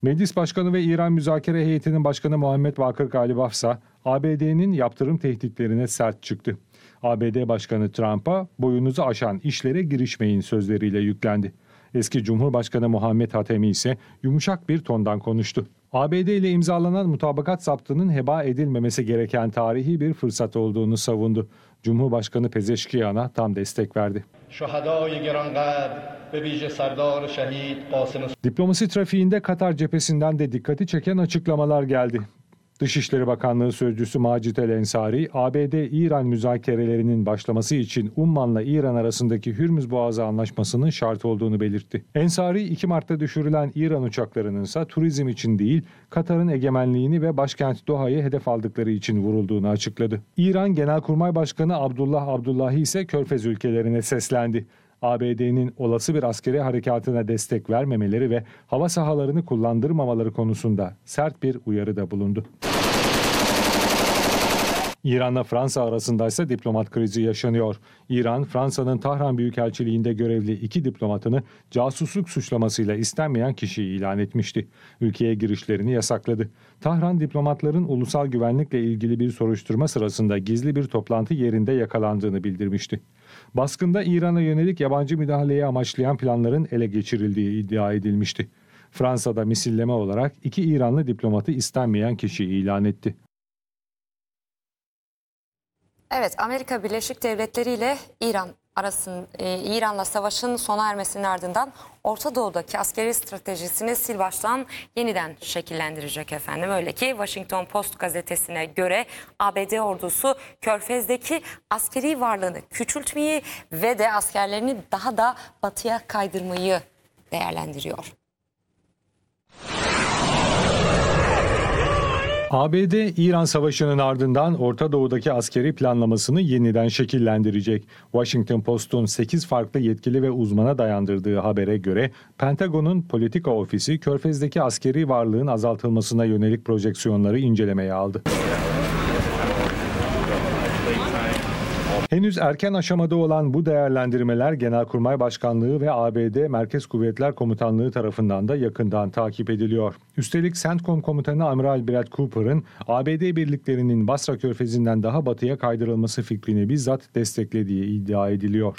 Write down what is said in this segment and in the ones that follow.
Meclis Başkanı ve İran Müzakere Heyeti'nin Başkanı Muhammed Bakır Galibaf ise ABD'nin yaptırım tehditlerine sert çıktı. ABD Başkanı Trump'a boyunuzu aşan işlere girişmeyin sözleriyle yüklendi. Eski Cumhurbaşkanı Muhammed Hatemi ise yumuşak bir tondan konuştu. ABD ile imzalanan mutabakat zaptının heba edilmemesi gereken tarihi bir fırsat olduğunu savundu. Cumhurbaşkanı Pezeşkiyan'a tam destek verdi. Diplomasi trafiğinde Katar cephesinden de dikkati çeken açıklamalar geldi. Dışişleri Bakanlığı Sözcüsü Macit El Ensari, ABD-İran müzakerelerinin başlaması için Umman'la İran arasındaki Hürmüz Boğazı Anlaşması'nın şart olduğunu belirtti. Ensari, 2 Mart'ta düşürülen İran uçaklarının ise turizm için değil, Katar'ın egemenliğini ve başkent Doha'yı hedef aldıkları için vurulduğunu açıkladı. İran Genelkurmay Başkanı Abdullah Abdullahi ise Körfez ülkelerine seslendi. ABD'nin olası bir askeri harekatına destek vermemeleri ve hava sahalarını kullandırmamaları konusunda sert bir uyarıda bulundu. İran'la Fransa arasındaysa diplomat krizi yaşanıyor. İran, Fransa'nın Tahran Büyükelçiliğinde görevli 2 diplomatını casusluk suçlamasıyla istenmeyen kişi ilan etmişti. Ülkeye girişlerini yasakladı. Tahran, diplomatların ulusal güvenlikle ilgili bir soruşturma sırasında gizli bir toplantı yerinde yakalandığını bildirmişti. Baskında İran'a yönelik yabancı müdahaleyi amaçlayan planların ele geçirildiği iddia edilmişti. Fransa'da misilleme olarak 2 İranlı diplomatı istenmeyen kişi ilan etti. Evet, Amerika Birleşik Devletleri ile İran'la savaşın sona ermesinin ardından Orta Doğu'daki askeri stratejisini sil baştan yeniden şekillendirecek efendim. Öyle ki Washington Post gazetesine göre ABD ordusu Körfez'deki askeri varlığını küçültmeyi ve de askerlerini daha da batıya kaydırmayı değerlendiriyor. ABD-İran Savaşı'nın ardından Orta Doğu'daki askeri planlamasını yeniden şekillendirecek. Washington Post'un 8 farklı yetkili ve uzmana dayandırdığı habere göre Pentagon'un politika ofisi Körfez'deki askeri varlığın azaltılmasına yönelik projeksiyonları incelemeye aldı. Henüz erken aşamada olan bu değerlendirmeler Genelkurmay Başkanlığı ve ABD Merkez Kuvvetler Komutanlığı tarafından da yakından takip ediliyor. Üstelik CENTCOM Komutanı Amiral Brad Cooper'ın ABD birliklerinin Basra Körfezi'nden daha batıya kaydırılması fikrini bizzat desteklediği iddia ediliyor.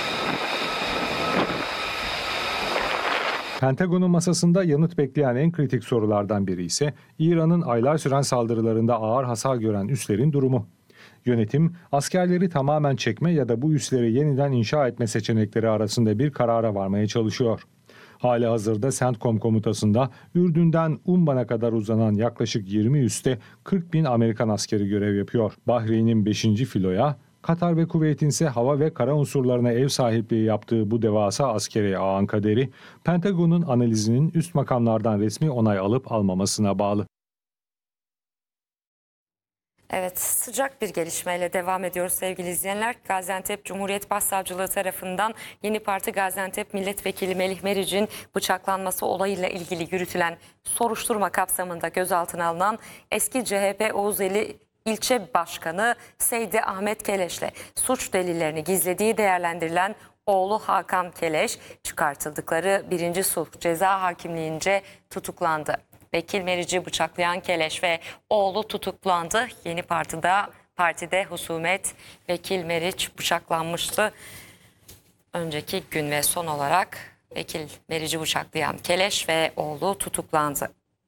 Pentagon'un masasında yanıt bekleyen en kritik sorulardan biri ise İran'ın aylar süren saldırılarında ağır hasar gören üslerin durumu. Yönetim, askerleri tamamen çekme ya da bu üsleri yeniden inşa etme seçenekleri arasında bir karara varmaya çalışıyor. Halihazırda CENTCOM komutasında Ürdün'den Umman'a kadar uzanan yaklaşık 20 üste 40 bin Amerikan askeri görev yapıyor. Bahreyn'in 5. filoya, Katar ve Kuveyt'in ise hava ve kara unsurlarına ev sahipliği yaptığı bu devasa askeri ağın kaderi, Pentagon'un analizinin üst makamlardan resmi onay alıp almamasına bağlı. Evet, sıcak bir gelişmeyle devam ediyoruz sevgili izleyenler. Gaziantep Cumhuriyet Başsavcılığı tarafından Yeni Parti Gaziantep Milletvekili Melih Meriç'in bıçaklanması olayıyla ilgili yürütülen soruşturma kapsamında gözaltına alınan eski CHP Oğuzeli İlçe Başkanı Seydi Ahmet Keleş'le suç delillerini gizlediği değerlendirilen oğlu Hakan Keleş çıkartıldıkları 1. Sulh Ceza Hakimliğince tutuklandı. Vekil Meriç'i bıçaklayan Keleş ve oğlu tutuklandı. Yeni partide husumet, Vekil Meriç bıçaklanmıştı. Önceki gün ve son olarak Vekil Meriç'i bıçaklayan Keleş ve oğlu tutuklandı.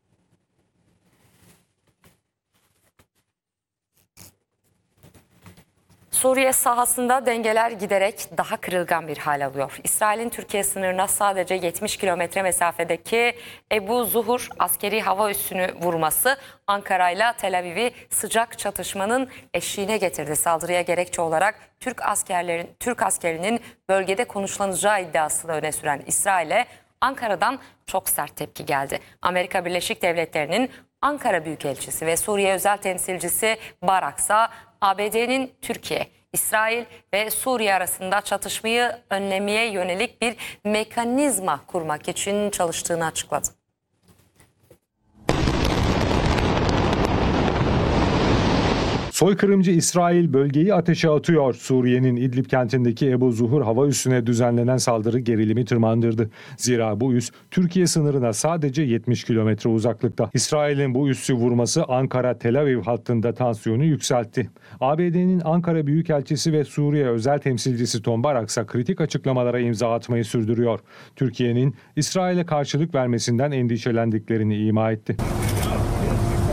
Suriye sahasında dengeler giderek daha kırılgan bir hal alıyor. İsrail'in Türkiye sınırına sadece 70 kilometre mesafedeki Ebu Zuhur askeri hava üssünü vurması Ankara ile Tel Aviv'i sıcak çatışmanın eşiğine getirdi. Saldırıya gerekçe olarak Türk askerinin bölgede konuşlanacağı iddiasını öne süren İsrail'e Ankara'dan çok sert tepki geldi. Amerika Birleşik Devletleri'nin Ankara Büyükelçisi ve Suriye Özel Temsilcisi Baraksa, ABD'nin Türkiye, İsrail ve Suriye arasında çatışmayı önlemeye yönelik bir mekanizma kurmak için çalıştığını açıkladı. Soykırımcı İsrail bölgeyi ateşe atıyor. Suriye'nin İdlib kentindeki Ebu Zuhur hava üssüne düzenlenen saldırı gerilimi tırmandırdı. Zira bu üs Türkiye sınırına sadece 70 kilometre uzaklıkta. İsrail'in bu üssü vurması Ankara-Tel Aviv hattında tansiyonu yükseltti. ABD'nin Ankara Büyükelçisi ve Suriye özel temsilcisi Tom Barak ise kritik açıklamalara imza atmayı sürdürüyor. Türkiye'nin İsrail'e karşılık vermesinden endişelendiklerini ima etti.